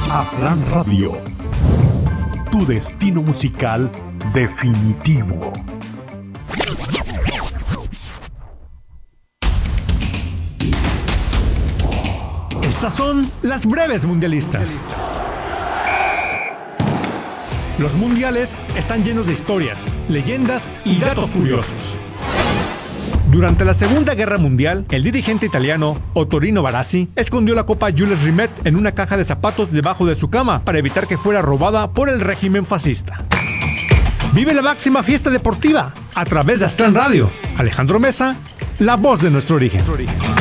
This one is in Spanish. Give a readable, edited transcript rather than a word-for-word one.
Aztlán Radio, tu destino musical definitivo. Estas son las breves mundialistas. Los mundiales están llenos de historias, leyendas y datos curiosos. Durante la Segunda Guerra Mundial, el dirigente italiano Ottorino Barassi escondió la Copa Jules Rimet en una caja de zapatos debajo de su cama para evitar que fuera robada por el régimen fascista. Vive la máxima fiesta deportiva a través de Aztlán Radio. Alejandro Mesa, la voz de nuestro origen.